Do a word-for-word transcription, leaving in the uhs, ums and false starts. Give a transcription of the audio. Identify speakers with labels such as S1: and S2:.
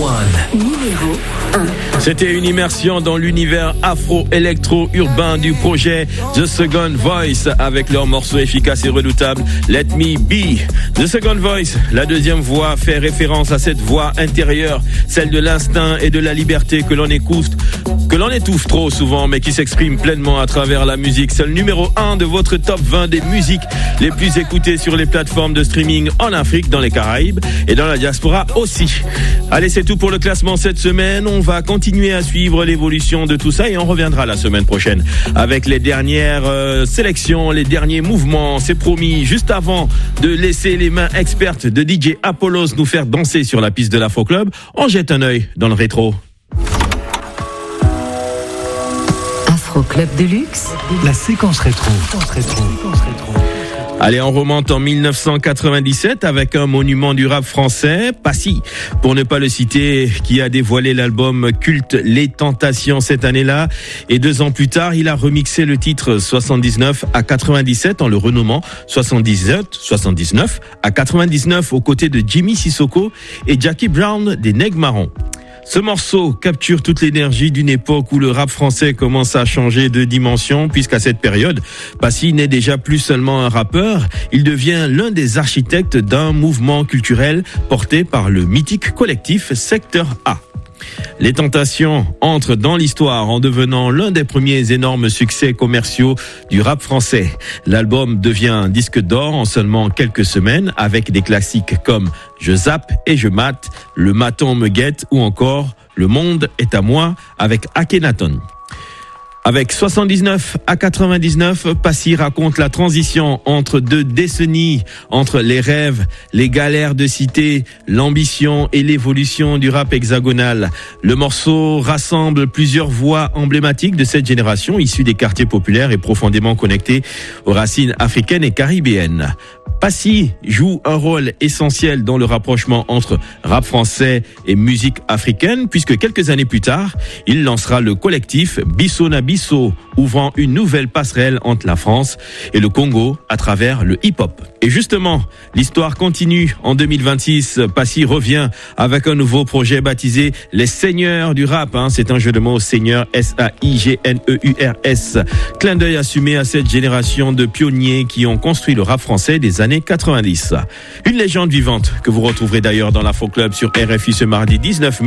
S1: un. Numéro un.
S2: C'était une immersion dans l'univers afro-électro-urbain du projet The Second Voice avec leur morceau efficace et redoutable Let Me Be. The Second Voice, la deuxième voix, fait référence à cette voix intérieure, celle de l'instinct et de la liberté que l'on écoute, que l'on étouffe trop souvent, mais qui s'exprime pleinement à travers la musique. C'est le numéro un de votre top vingt des musiques les plus écoutées sur les plateformes de streaming en Afrique, dans les Caraïbes et dans la diaspora aussi. Allez, c'est tout pour le classement cette semaine. On va continuer à suivre l'évolution de tout ça et on reviendra la semaine prochaine avec les dernières euh, sélections, les derniers mouvements. C'est promis, juste avant de laisser les mains expertes de D J Apollos nous faire danser sur la piste de l'Afro Club, on jette un œil dans le rétro.
S1: Afro Club de luxe,
S3: la séquence rétro. Séquence rétro. Séquence rétro.
S2: Allez, on remonte en dix-neuf cent quatre-vingt-dix-sept avec un monument du rap français, Passy, pour ne pas le citer, qui a dévoilé l'album culte Les Tentations cette année-là. Et deux ans plus tard, il a remixé le titre soixante-dix-neuf à quatre-vingt-dix-sept en le renommant soixante-dix-sept, soixante-dix-neuf à quatre-vingt-dix-neuf aux côtés de Jimmy Sissoko et Jackie Brown des Nègres Marrons. Ce morceau capture toute l'énergie d'une époque où le rap français commence à changer de dimension, puisqu'à cette période, Passy n'est déjà plus seulement un rappeur, il devient l'un des architectes d'un mouvement culturel porté par le mythique collectif Secteur A. Les Tentations entrent dans l'histoire en devenant l'un des premiers énormes succès commerciaux du rap français. L'album devient un disque d'or en seulement quelques semaines avec des classiques comme Je zappe et je mate, Le maton me guette ou encore Le monde est à moi avec Akhenaton. Avec soixante-dix-neuf à quatre-vingt-dix-neuf, Passy raconte la transition entre deux décennies, entre les rêves, les galères de cité, l'ambition et l'évolution du rap hexagonal. Le morceau rassemble plusieurs voix emblématiques de cette génération, issues des quartiers populaires et profondément connectées aux racines africaines et caribéennes. Passy joue un rôle essentiel dans le rapprochement entre rap français et musique africaine, puisque quelques années plus tard, il lancera le collectif Bisso na Bisso, ouvrant une nouvelle passerelle entre la France et le Congo à travers le hip-hop. Et justement, l'histoire continue. En deux mille vingt-six, Passy revient avec un nouveau projet baptisé Les Seigneurs du Rap. Hein. C'est un jeu de mots, Seigneur, S A I G N E U R S. Clin d'œil assumé à cette génération de pionniers qui ont construit le rap français des années quatre-vingt-dix. Une légende vivante que vous retrouverez d'ailleurs dans l'Afro Club sur R F I ce mardi dix-neuf mai.